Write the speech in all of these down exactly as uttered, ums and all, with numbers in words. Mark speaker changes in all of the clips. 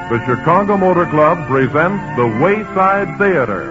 Speaker 1: the Chicago Motor Club presents the Wayside Theater.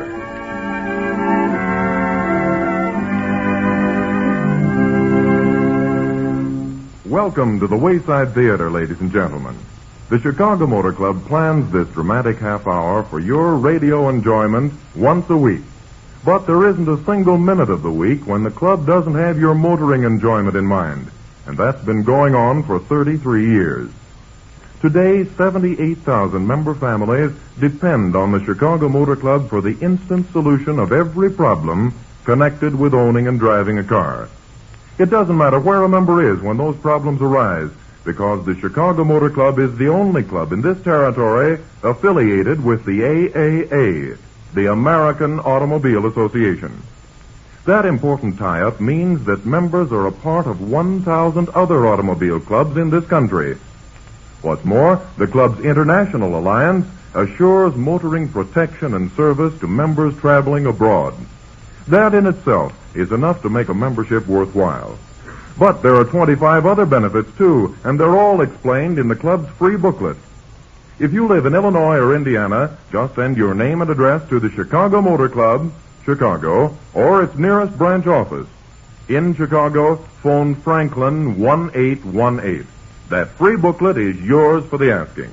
Speaker 1: Welcome to the Wayside Theater, ladies and gentlemen. The Chicago Motor Club plans this dramatic half hour for your radio enjoyment once a week. But there isn't a single minute of the week when the club doesn't have your motoring enjoyment in mind. And that's been going on for thirty-three years. Today, seventy-eight thousand member families depend on the Chicago Motor Club for the instant solution of every problem connected with owning and driving a car. It doesn't matter where a member is when those problems arise, because the Chicago Motor Club is the only club in this territory affiliated with the A A A, the American Automobile Association. That important tie-up means that members are a part of one thousand other automobile clubs in this country. What's more, the club's international alliance assures motoring protection and service to members traveling abroad. That in itself is enough to make a membership worthwhile. But there are twenty-five other benefits, too, and they're all explained in the club's free booklet. If you live in Illinois or Indiana, just send your name and address to the Chicago Motor Club, Chicago, or its nearest branch office. In Chicago, phone Franklin one eight one eight. That free booklet is yours for the asking.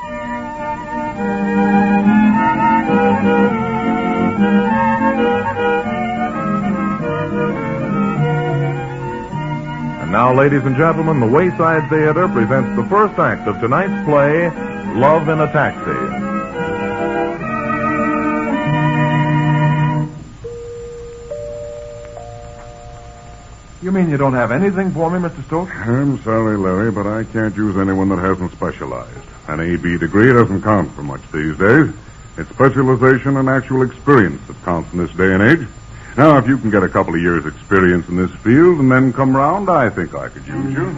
Speaker 1: And now, ladies and gentlemen, the Wayside Theater presents the first act of tonight's play, Love in a Taxi.
Speaker 2: You mean you don't have anything for me, Mister Stokes?
Speaker 3: I'm sorry, Larry, but I can't use anyone that hasn't specialized. An A B degree doesn't count for much these days. It's specialization and actual experience that counts in this day and age. Now, if you can get a couple of years' experience in this field and then come round, I think I could use you.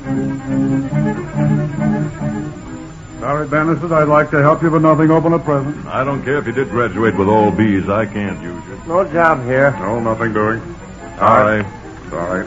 Speaker 2: Sorry, Bannister, I'd like to help you, but nothing open at present.
Speaker 4: I don't care if you did graduate with all B's. I can't use you.
Speaker 5: No job here.
Speaker 3: No, nothing doing.
Speaker 4: Sorry.
Speaker 3: Sorry.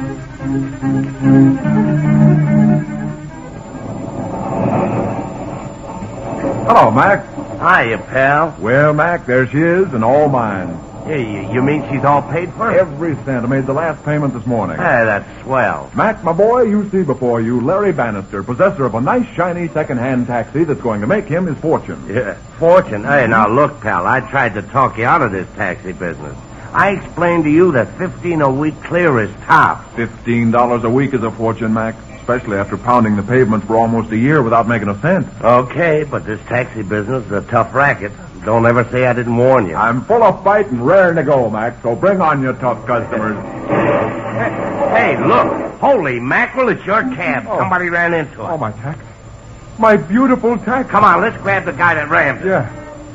Speaker 2: Hello, Mac.
Speaker 5: Hiya, pal.
Speaker 2: Well, Mac, there she is, and all mine.
Speaker 5: Hey, you, you mean she's all paid for?
Speaker 2: Every cent. I made the last payment this morning.
Speaker 5: Hey, that's swell.
Speaker 2: Mac, my boy, you see before you Larry Bannister, possessor of a nice, shiny, second-hand taxi that's going to make him his fortune.
Speaker 5: Yeah, fortune. Hey, now look, pal, I tried to talk you out of this taxi business. I explained to you that fifteen a week clear is top.
Speaker 2: Fifteen dollars a week is a fortune, Mac, especially after pounding the pavements for almost a year without making a cent.
Speaker 5: Okay, but this taxi business is a tough racket. Don't ever say I didn't warn you.
Speaker 2: I'm full of fight and raring to go, Mac, so bring on your tough customers.
Speaker 5: Hey, hey, look. Holy mackerel, it's your cab.
Speaker 2: Oh.
Speaker 5: Somebody ran into it.
Speaker 2: Oh, my tax. My beautiful tax.
Speaker 5: Come on, let's grab the guy that rammed it.
Speaker 2: Yeah.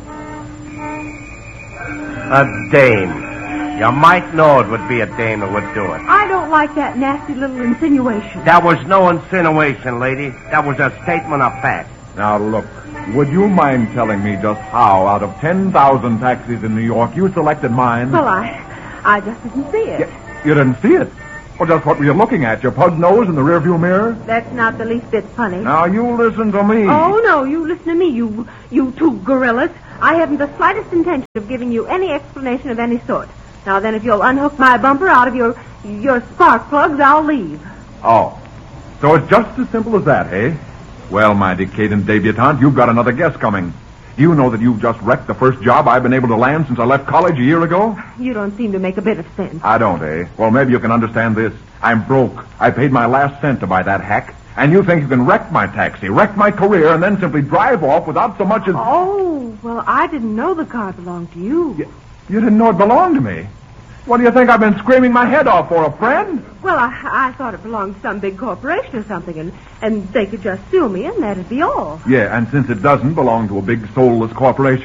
Speaker 5: A dame. You might know it would be a dame that would do it.
Speaker 6: I don't like that nasty little insinuation.
Speaker 5: That was no insinuation, lady. That was a statement of fact.
Speaker 2: Now, look, would you mind telling me just how, out of ten thousand taxis in New York, you selected mine?
Speaker 6: Well, I I just didn't see it.
Speaker 2: You, you didn't see it? Well, just what were you looking at? Your pug nose in the rearview mirror?
Speaker 6: That's not the least bit funny.
Speaker 2: Now, you listen to me.
Speaker 6: Oh, no, you listen to me, you you two gorillas. I haven't the slightest intention of giving you any explanation of any sort. Now, then, if you'll unhook my bumper out of your your spark plugs, I'll leave.
Speaker 2: Oh. So it's just as simple as that, eh? Well, my decadent debutante, you've got another guess coming. You know that you've just wrecked the first job I've been able to land since I left college a year ago?
Speaker 6: You don't seem to make a bit of sense.
Speaker 2: I don't, eh? Well, maybe you can understand this. I'm broke. I paid my last cent to buy that hack. And you think you can wreck my taxi, wreck my career, and then simply drive off without so much as...
Speaker 6: Oh, well, I didn't know the car belonged to you.
Speaker 2: You, you didn't know it belonged to me? What do you think I've been screaming my head off for, a friend?
Speaker 6: Well, I, I thought it belonged to some big corporation or something, and, and they could just sue me, and that'd be all.
Speaker 2: Yeah, and since it doesn't belong to a big soulless corporation,